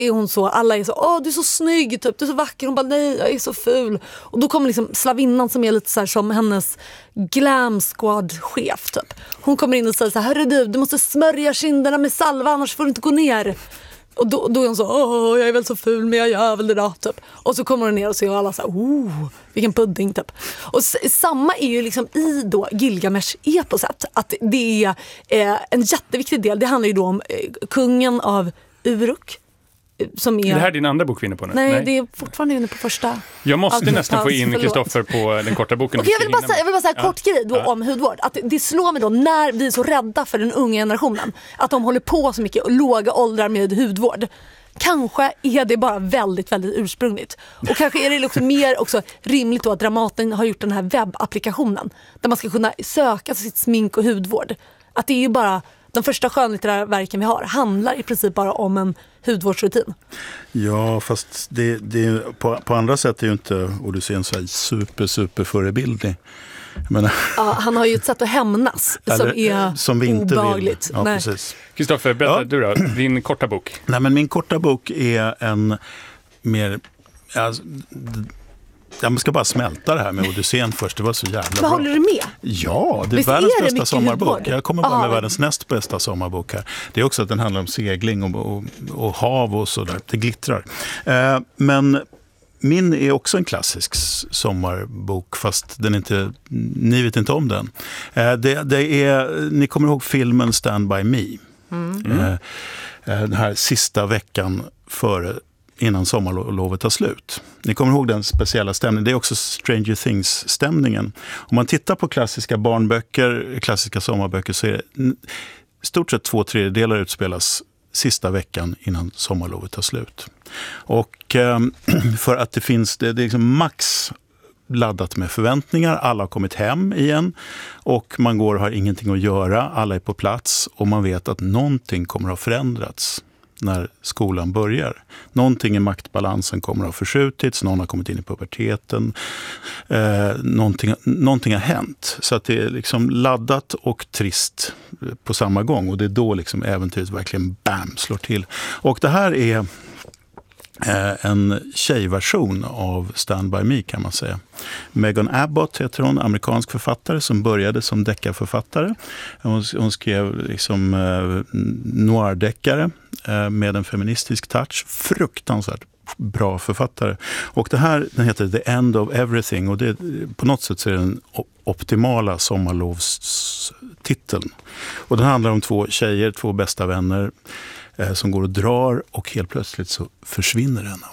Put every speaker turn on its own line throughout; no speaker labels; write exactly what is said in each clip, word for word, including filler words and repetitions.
är hon så, alla är så, åh du är så snygg typ, du är så vacker, hon bara nej jag är så ful. Och då kommer liksom slavinnan som är lite så här som hennes glam squad chef typ. Hon kommer in och säger så här, hörru du, du måste smörja kinderna med salva annars får du inte gå ner. Och då, då är hon så, åh jag är väl så ful men jag gör väl det då typ. Och så kommer hon ner och ser alla så här, oh vilken pudding typ. Och s- samma är ju liksom i då Gilgamesh-eposet, att det är eh, en jätteviktig del. Det handlar ju då om eh, kungen av Uruk. Som är...
är det här din andra bok vi är inne på nu?
Nej, Nej, det är fortfarande inne på första.
Jag måste
Alltid
nästan få
paus,
in
förlåt.
Kristoffer på den korta boken.
Okej, jag vill bara säga, jag vill bara säga en
Ja.
kort grej då
Ja.
om hudvård. Att det slår mig då när vi är så rädda för den unga generationen. Att de håller på så mycket och låga åldrar med hudvård. Kanske är det bara väldigt, väldigt ursprungligt. Och kanske är det också mer också rimligt då att Dramaten har gjort den här webbapplikationen. Där man ska kunna söka sitt smink och hudvård. Att det är ju bara... De första skönlitterära verken vi har handlar i princip bara om en hudvårdsrutin.
Ja, fast det, det, på, på andra sätt är ju inte Odysseen så här super, super förebildlig. Men,
ja, han har ju ett sätt att hämnas som
eller,
är
som vi inte
obehagligt.
vill. Ja,
Nej.
precis.
Kristoffer, berätta
Ja.
du då, din korta bok.
Nej, men min korta bok är en mer... Alltså, d- jag ska bara smälta det här med Odysseen först. Det var så jävla
Men
bra.
håller du med?
Ja, det är
Visst
världens
är det
bästa
mycket
sommarbok.
hudvård?
Jag kommer bara med
Ja.
världens näst bästa sommarbok här. Det är också att den handlar om segling och, och, och hav och sådär. Det glittrar. Eh, men min är också en klassisk s- sommarbok, fast den inte, ni vet inte om den. Eh, det, det är, ni kommer ihåg filmen Stand By Me.
Mm.
Eh, eh, den här sista veckan före innan sommarlovet tar slut. Ni kommer ihåg den speciella stämningen. Det är också Stranger Things-stämningen. Om man tittar på klassiska barnböcker, klassiska sommarböcker, så är det n- stort sett två tredjedelar utspelas sista veckan innan sommarlovet tar slut. Och eh, för att det finns, det, det är liksom max laddat med förväntningar. Alla har kommit hem igen och man går och har ingenting att göra. Alla är på plats och man vet att någonting kommer att ha förändrats när skolan börjar. Någonting i maktbalansen kommer att ha förskjutits, någon har kommit in i puberteten, eh, någonting, någonting har hänt. Så att det är liksom laddat och trist på samma gång, och det är då liksom äventyret verkligen bam slår till. Och det här är eh, en tjejversion av Stand By Me, kan man säga. Megan Abbott heter hon, amerikansk författare som började som deckarförfattare. Hon, hon skrev liksom eh, noir-deckare eh, med en feministisk touch. Fruktansvärt bra författare. Och det här, den heter The End of Everything, och det, på något sätt så är det den optimala sommarlovstiteln. Och den handlar om två tjejer, två bästa vänner eh, som går och drar, och helt plötsligt så försvinner en av dem.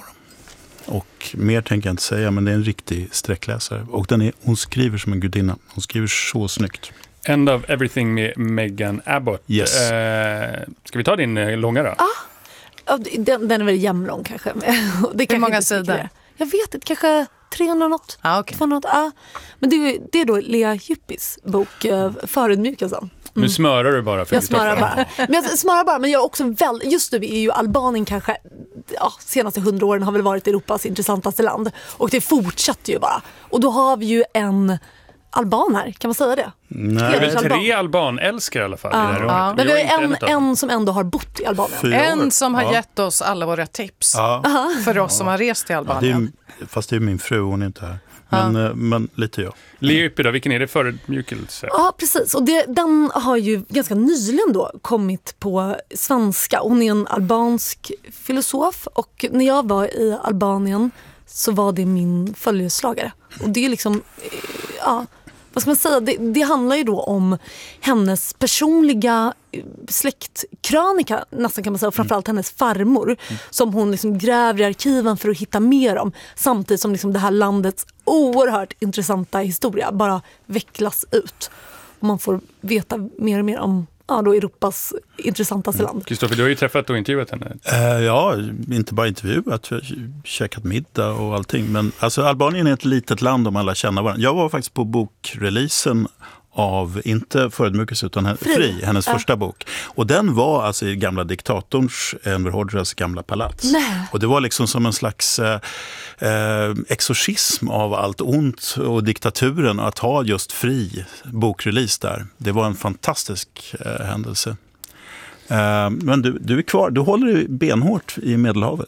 Och mer tänker jag inte säga, men det är en riktig sträckläsare. Och den är, hon skriver som en gudinna. Hon skriver så snyggt.
End of Everything med Megan Abbott.
Yes.
Eh, ska vi ta din eh, långa då?
Ah. Ja, den, den är väl jämnlång kanske. Det
Hur många
inte så mycket
sidor?
det. Jag vet inte, kanske trehundra något.
Ah, okay.
tvåhundra något. Ah. Men det är, det är då Lea Hyppis bok uh, Förödmjukelsen. Mm.
Nu smörar du bara för
Jag smörar bara. Men jag smörar bara, men jag är också väl, just nu är ju Albanien kanske, ja, senaste hundra åren har väl varit Europas intressantaste land. Och det fortsätter ju bara. Och då har vi ju en alban här, kan man säga det?
Nej.
Det är väl
Alban.
tre albanälskare i alla fall.
Ja.
I det här rummet.
Ja.
Och
Men vi har
jag är
ju
inte
en,
av dem.
en som ändå har bott i Albanien.
Fyra
En
år.
som har
Ja.
gett oss alla våra tips.
Ja.
För oss som har rest till
Ja, det
Albanien.
är, fast det är min fru, hon är inte här. Men, eh, men lite jag.
Lea Yppi då, vilken är det förödmjukelse?
Ja, precis. Och det, den har ju ganska nyligen då kommit på svenska. Hon är en albansk filosof, och när jag var i Albanien så var det min följeslagare. Och det är liksom, ja, vad ska man säga? Det, det handlar ju då om hennes personliga släktkrönika, nästan kan man säga, och framförallt hennes farmor, mm. som hon liksom gräver i arkiven för att hitta mer om, samtidigt som liksom det här landets oerhört intressanta historia bara vecklas ut. Och man får veta mer och mer om, ja, då Europas intressantaste land.
Kristoffer, du har ju träffat och intervjuat henne.
Uh, ja, inte bara intervjuat, vi har käkat middag och allting. Men alltså, Albanien är ett litet land om alla känner varandra. Jag var faktiskt på bokreleasen av, inte Förödmjukelse utan Fri, Fri hennes ja. första bok. Och den var alltså i gamla diktatorns, Enver Hoxhas gamla palats.
Nej.
Och det var liksom som en slags eh, exorcism av allt ont och diktaturen, att ha just Fri bokrelease där. Det var en fantastisk eh, händelse. Eh, men du, du är kvar, du håller dig benhårt i Medelhavet.